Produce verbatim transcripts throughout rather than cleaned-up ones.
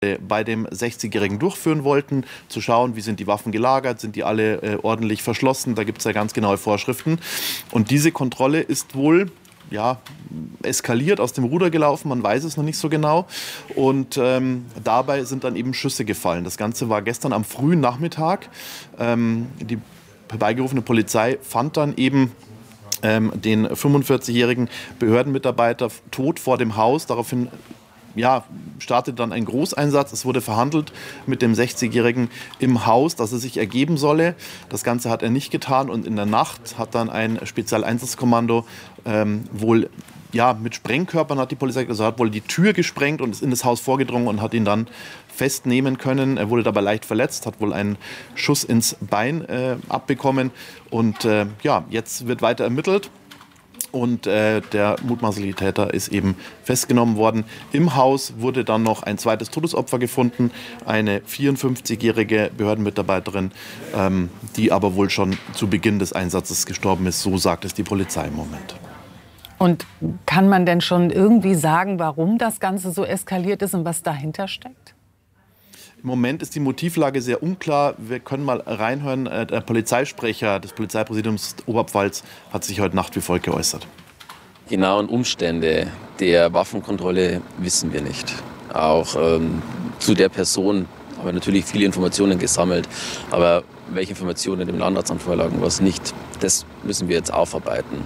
bei dem sechzigjährigen durchführen wollten, zu schauen, wie sind die Waffen gelagert, sind die alle äh, ordentlich verschlossen, da gibt es ja ganz genaue Vorschriften. Und diese Kontrolle ist wohl ja, eskaliert, aus dem Ruder gelaufen, man weiß es noch nicht so genau. Und ähm, dabei sind dann eben Schüsse gefallen. Das Ganze war gestern am frühen Nachmittag. Ähm, die herbeigerufene Polizei fand dann eben ähm, den fünfundvierzigjährigen Behördenmitarbeiter tot vor dem Haus. Daraufhin ja, startete dann ein Großeinsatz. Es wurde verhandelt mit dem sechzigjährigen im Haus, dass er sich ergeben solle. Das Ganze hat er nicht getan und in der Nacht hat dann ein Spezialeinsatzkommando ähm, wohl ja, mit Sprengkörpern, hat die Polizei gesagt, hat wohl die Tür gesprengt und ist in das Haus vorgedrungen und hat ihn dann festnehmen können. Er wurde dabei leicht verletzt, hat wohl einen Schuss ins Bein äh, abbekommen und äh, ja, jetzt wird weiter ermittelt. Und äh, der mutmaßliche Täter ist eben festgenommen worden. Im Haus wurde dann noch ein zweites Todesopfer gefunden, eine vierundfünfzigjährige Behördenmitarbeiterin, ähm, die aber wohl schon zu Beginn des Einsatzes gestorben ist. So sagt es die Polizei im Moment. Und kann man denn schon irgendwie sagen, warum das Ganze so eskaliert ist und was dahinter steckt? Im Moment ist die Motivlage sehr unklar. Wir können mal reinhören. Der Polizeisprecher des Polizeipräsidiums Oberpfalz hat sich heute Nacht wie folgt geäußert. Die genauen Umstände der Waffenkontrolle wissen wir nicht. Auch ähm, zu der Person haben wir natürlich viele Informationen gesammelt. Aber welche Informationen dem Landratsamt vorlagen, was nicht, das müssen wir jetzt aufarbeiten.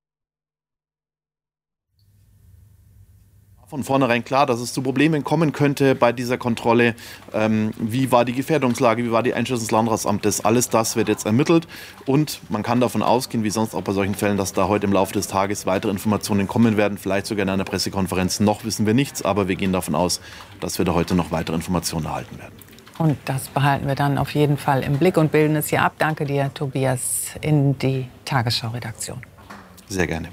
Von vornherein klar, dass es zu Problemen kommen könnte bei dieser Kontrolle. Ähm, wie war die Gefährdungslage, wie war die Einschätzung des Landratsamtes? Alles das wird jetzt ermittelt und man kann davon ausgehen, wie sonst auch bei solchen Fällen, dass da heute im Laufe des Tages weitere Informationen kommen werden, vielleicht sogar in einer Pressekonferenz. Noch wissen wir nichts, aber wir gehen davon aus, dass wir da heute noch weitere Informationen erhalten werden. Und das behalten wir dann auf jeden Fall im Blick und bilden es hier ab. Danke dir, Tobias, in die Tagesschau-Redaktion. Sehr gerne.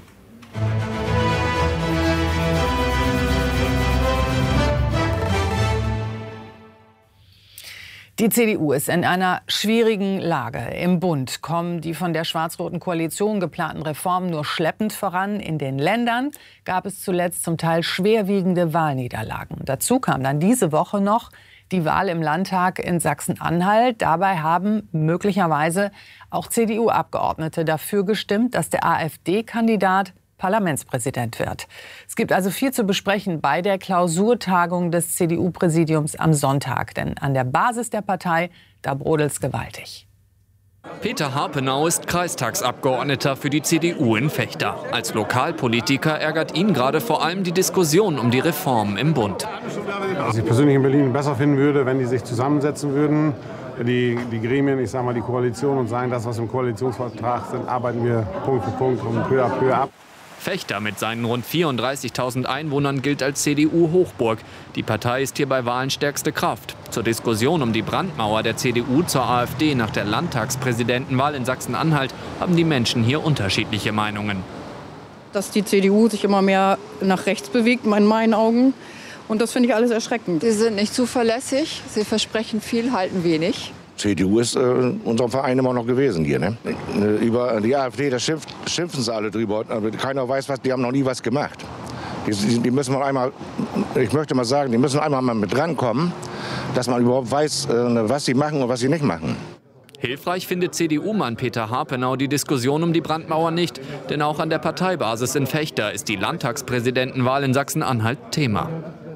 Die C D U ist in einer schwierigen Lage. Im Bund kommen die von der schwarz-roten Koalition geplanten Reformen nur schleppend voran. In den Ländern gab es zuletzt zum Teil schwerwiegende Wahlniederlagen. Dazu kam dann diese Woche noch die Wahl im Landtag in Sachsen-Anhalt. Dabei haben möglicherweise auch C D U-Abgeordnete dafür gestimmt, dass der AfD-Kandidat Parlamentspräsident wird. Es gibt also viel zu besprechen bei der Klausurtagung des C D U-Präsidiums am Sonntag. Denn an der Basis der Partei, da brodelt's gewaltig. Peter Harpenau ist Kreistagsabgeordneter für die C D U in Vechta. Als Lokalpolitiker ärgert ihn gerade vor allem die Diskussion um die Reformen im Bund. Was ich persönlich in Berlin besser finden würde, wenn die sich zusammensetzen würden, die, die Gremien, ich sage mal die Koalition, und sagen, das, was im Koalitionsvertrag sind, arbeiten wir Punkt für Punkt und peu à peu ab. Vechta mit seinen rund vierunddreißigtausend Einwohnern gilt als C D U-Hochburg. Die Partei ist hier bei Wahlen stärkste Kraft. Zur Diskussion um die Brandmauer der C D U zur AfD nach der Landtagspräsidentenwahl in Sachsen-Anhalt haben die Menschen hier unterschiedliche Meinungen. Dass die C D U sich immer mehr nach rechts bewegt, in meinen Augen. Und das finde ich alles erschreckend. Sie sind nicht zuverlässig, sie versprechen viel, halten wenig. C D U ist äh, unser Verein immer noch gewesen hier. Ne? Über die AfD, da schimpft, schimpfen sie alle drüber. Aber keiner weiß was, die haben noch nie was gemacht. Die, die müssen mal einmal, ich möchte mal sagen, die müssen einmal mal mit rankommen, dass man überhaupt weiß, äh, was sie machen und was sie nicht machen. Hilfreich findet C D U-Mann Peter Harpenau die Diskussion um die Brandmauer nicht. Denn auch an der Parteibasis in Vechta ist die Landtagspräsidentenwahl in Sachsen-Anhalt Thema.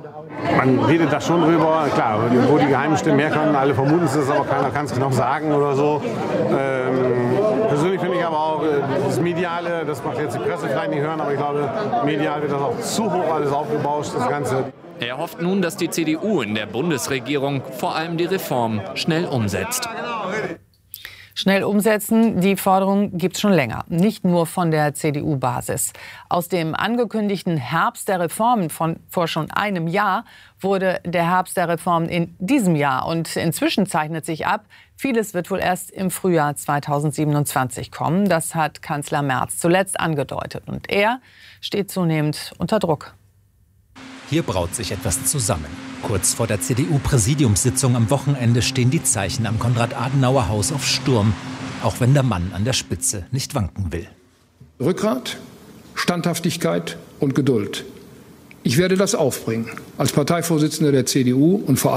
Man redet da schon drüber, klar, wo die geheimen Stimmen herkommen, alle vermuten es, aber keiner kann es genau sagen oder so. Ähm, persönlich finde ich aber auch äh, das Mediale, das macht jetzt die Presse vielleicht nicht hören, aber ich glaube, medial wird das auch zu hoch alles aufgebauscht, das Ganze. Er hofft nun, dass die C D U in der Bundesregierung vor allem die Reform schnell umsetzt. Schnell umsetzen, die Forderung gibt es schon länger, nicht nur von der C D U-Basis. Aus dem angekündigten Herbst der Reformen von vor schon einem Jahr wurde der Herbst der Reformen in diesem Jahr. Und inzwischen zeichnet sich ab, vieles wird wohl erst im Frühjahr zweitausendsiebenundzwanzig kommen. Das hat Kanzler Merz zuletzt angedeutet. Und er steht zunehmend unter Druck. Hier braut sich etwas zusammen. Kurz vor der C D U-Präsidiumssitzung am Wochenende stehen die Zeichen am Konrad-Adenauer-Haus auf Sturm, auch wenn der Mann an der Spitze nicht wanken will. Rückgrat, Standhaftigkeit und Geduld. Ich werde das aufbringen als Parteivorsitzender der C D U und vor allem